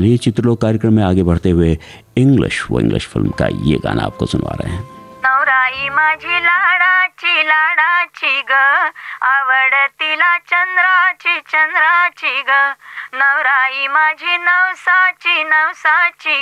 चलिए चित्रलोक कार्यक्रम में आगे बढ़ते हुए इंग्लिश फिल्म का ये गाना आपको सुनवा रहे हैं। नवराई माझी लाडाची लाडाची ग, आवडतीला चंद्राची ग, नवराई माझी नवसाची